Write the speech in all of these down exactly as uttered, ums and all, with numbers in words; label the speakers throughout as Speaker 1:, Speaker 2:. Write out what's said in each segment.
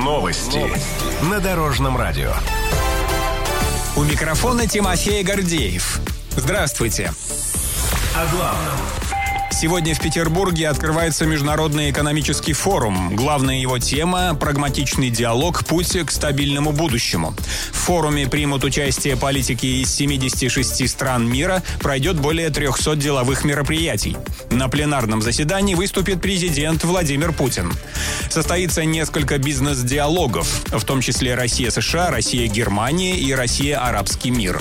Speaker 1: Новости. Новости. На Дорожном радио.
Speaker 2: У микрофона Тимофей Гордеев. Здравствуйте.
Speaker 1: О главном.
Speaker 2: Сегодня в Петербурге открывается Международный экономический форум. Главная его тема – прагматичный диалог, путь к стабильному будущему. В форуме примут участие политики из семидесяти шести стран мира, пройдет более трехсот деловых мероприятий. На пленарном заседании выступит президент Владимир Путин. Состоится несколько бизнес-диалогов, в том числе Россия-США, Россия-Германия и Россия-Арабский мир.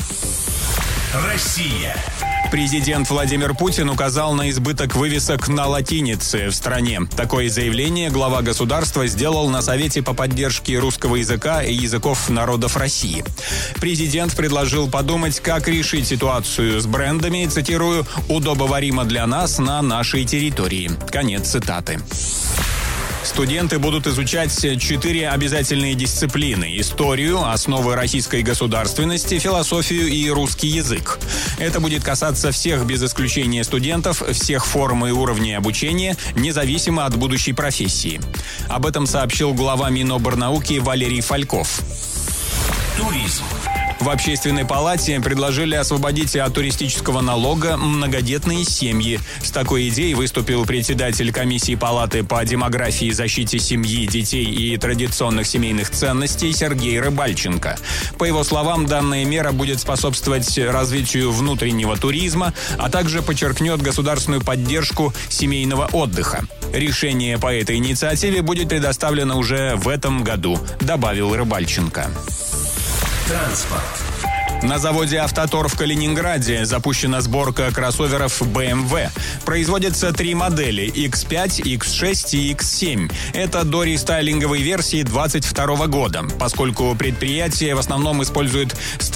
Speaker 1: Россия.
Speaker 2: Президент Владимир Путин указал на избыток вывесок на латинице в стране. Такое заявление глава государства сделал на Совете по поддержке русского языка и языков народов России. Президент предложил подумать, как решить ситуацию с брендами, цитирую, «удобоваримо для нас на нашей территории». Конец цитаты. Студенты будут изучать четыре обязательные дисциплины – историю, основы российской государственности, философию и русский язык. Это будет касаться всех без исключения студентов, всех форм и уровней обучения, независимо от будущей профессии. Об этом сообщил глава Миноборнауки Валерий Фальков.
Speaker 1: Туризм.
Speaker 2: В Общественной палате предложили освободить от туристического налога многодетные семьи. С такой идеей выступил председатель комиссии палаты по демографии и защите семьи, детей и традиционных семейных ценностей Сергей Рыбальченко. По его словам, данная мера будет способствовать развитию внутреннего туризма, а также подчеркнет государственную поддержку семейного отдыха. Решение по этой инициативе будет предоставлено уже в этом году, добавил Рыбальченко.
Speaker 1: Транспорт.
Speaker 2: На заводе «Автотор» в Калининграде запущена сборка кроссоверов бэ эм вэ. Производятся три модели – икс пять, икс шесть и икс семь. Это дорестайлинговые версии двадцать второго года, поскольку предприятие в основном использует